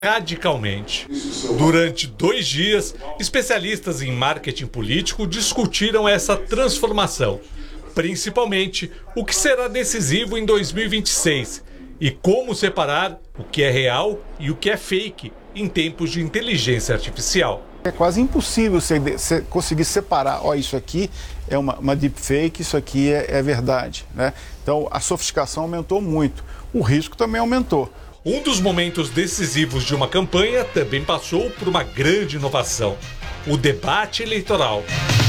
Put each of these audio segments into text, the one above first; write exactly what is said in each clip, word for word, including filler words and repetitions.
radicalmente. Durante dois dias, especialistas em marketing político discutiram essa transformação, principalmente o que será decisivo em dois mil e vinte e seis e como separar o que é real e o que é fake em tempos de inteligência artificial. É quase impossível você, você conseguir separar, ó, isso aqui é uma, uma deepfake, isso aqui é, é verdade, né? Então a sofisticação aumentou muito, o risco também aumentou. Um dos momentos decisivos de uma campanha também passou por uma grande inovação: o debate eleitoral.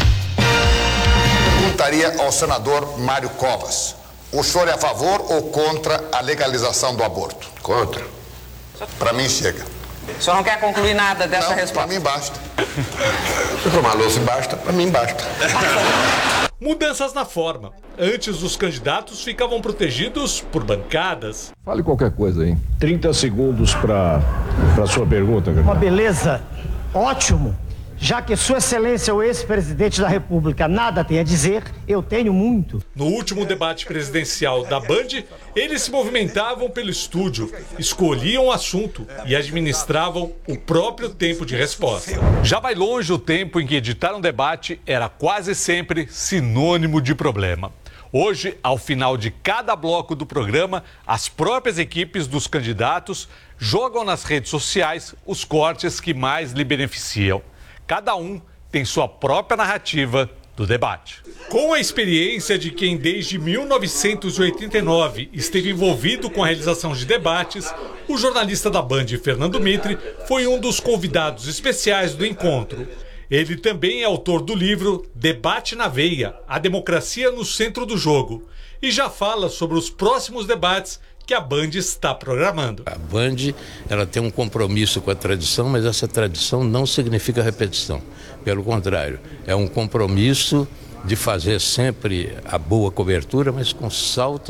Perguntaria ao senador Mário Covas: o senhor é a favor ou contra a legalização do aborto? Contra. Para mim chega. O senhor não quer concluir nada dessa não, resposta? Para mim basta. Se eu tomar louça basta, para mim basta. Mudanças na forma. Antes, os candidatos ficavam protegidos por bancadas. Fale qualquer coisa aí. trinta segundos para a sua pergunta. Uma beleza, ótimo. Já que Sua Excelência, o ex-presidente da República, nada tem a dizer, eu tenho muito. No último debate presidencial da Band, eles se movimentavam pelo estúdio, escolhiam o assunto e administravam o próprio tempo de resposta. Já vai longe o tempo em que editar um debate era quase sempre sinônimo de problema. Hoje, ao final de cada bloco do programa, as próprias equipes dos candidatos jogam nas redes sociais os cortes que mais lhe beneficiam. Cada um tem sua própria narrativa do debate. Com a experiência de quem desde mil novecentos e oitenta e nove esteve envolvido com a realização de debates, o jornalista da Band, Fernando Mitre, foi um dos convidados especiais do encontro. Ele também é autor do livro Debate na Veia, a democracia no centro do jogo, e já fala sobre os próximos debates que a Band está programando. A Band, ela tem um compromisso com a tradição, mas essa tradição não significa repetição. Pelo contrário, é um compromisso de fazer sempre a boa cobertura, mas com saltos